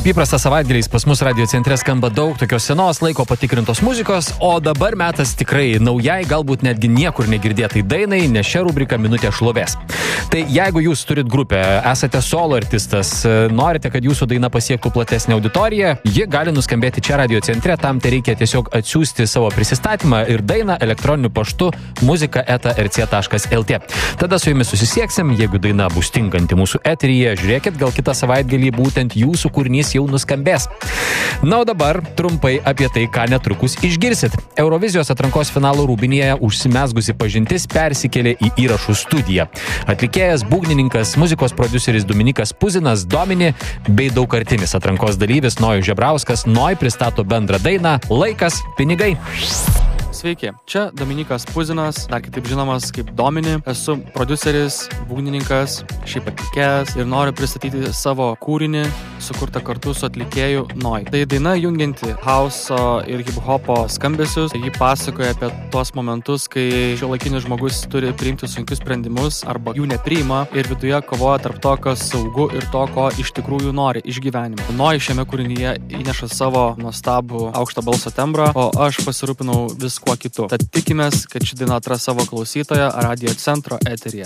Kaip įprasta savaitgaliais pas mus radio centre skamba daug tokios senos laiko patikrintos muzikos, o dabar metas tikrai naujai, galbūt netgi niekur negirdėtai dainai, nes šią rubriką Minutė šlovės. Tai jeigu jūs turit grupę, esate solo artistas, norite, kad jūsų daina pasiektų platesnę auditoriją, ji gali nuskambėti čia radio centre, tam tai reikia tiesiog atsiųsti savo prisistatymą ir dainą elektroniniu paštu muzika@rc.lt. Tada su jumis susisieksim, jeigu daina bus tinkanti mūsų eteryje, žiūrėkit, gal kitą savaitgalį būtent jūsų kūrinys jau nuskambės. Na, o dabar trumpai apie tai, ką netrukus išgirsit. Eurovizijos atrankos finalo rūbinėje užsimezgusi pažintis persikėlė į įrašų studiją. Atlikėjas, būgnininkas, muzikos prodiuseris Dominikas Puzinas Domini bei daugkartinis atrankos dalyvis Nojus Žebrauskas pristato bendrą dainą Laikas, pinigai. Sveiki, čia Dominikas Puzinas, dar kitaip žinomas kaip Domini. Esu prodiuseris, būgnininkas, šiaip atlikėjas ir noriu pristatyti savo kūrinį, sukurtą kartu su atlikėju Noj. Tai daina jungianti hauso ir hip-hopo skambesius. Ji pasakoja apie tuos momentus, kai šiuolaikinis žmogus turi priimti sunkius sprendimus arba jų nepriima ir viduje kovoja tarp to, kas saugu ir to, ko iš tikrųjų nori iš gyvenimo. Noj šiame kūrinyje įneša savo nuostabų aukštą balso tembrą, o aš pasirūpinau viskuo kitu. Tad tikimės, kad ši daina atras savo klausytoją Radio Centro eteryje.